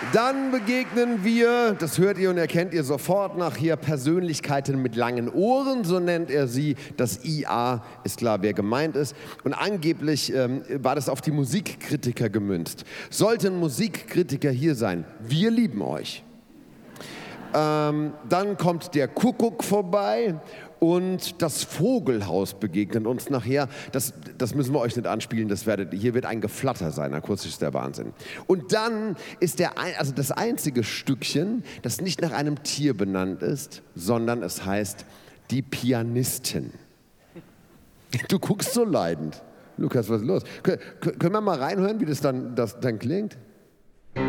Dann begegnen wir, das hört ihr und erkennt ihr sofort nach hier, Persönlichkeiten mit langen Ohren, so nennt er sie. Das IA ist klar, wer gemeint ist. Und angeblich war das auf die Musikkritiker gemünzt. Sollten Musikkritiker hier sein, wir lieben euch. Dann kommt der Kuckuck vorbei und das Vogelhaus begegnet uns nachher. Das müssen wir euch nicht anspielen, hier wird ein Geflatter sein, akustisch ist der Wahnsinn. Und dann ist das einzige Stückchen, das nicht nach einem Tier benannt ist, sondern es heißt die Pianistin. Du guckst so leidend. Lukas, was ist los? Können wir mal reinhören, wie das dann klingt?